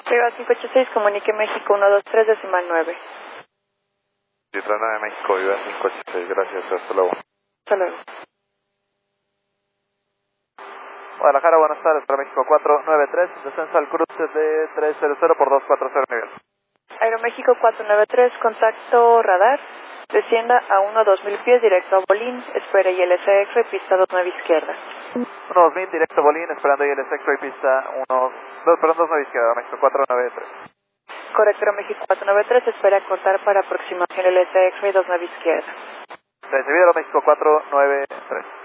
Pega 586, comunique México 123 decimal 9. Ciudad de México, Viva 586, gracias, hasta luego. Hasta luego. Guadalajara, buenas tardes, para México 493, descenso al cruce de 300 por 240 nivel. Aeroméxico 493, contacto radar, descienda a 1-2000 pies directo a Bolín, espere ILS-X-ray, pista 29 izquierda. 1-2000 directo Bolín, esperando ILS X-ray, pista 29 izquierda, México 493. Correcto, Aeroméxico 493, espera cortar para aproximación ILS-X-ray 29 izquierda. Recibido, México 493.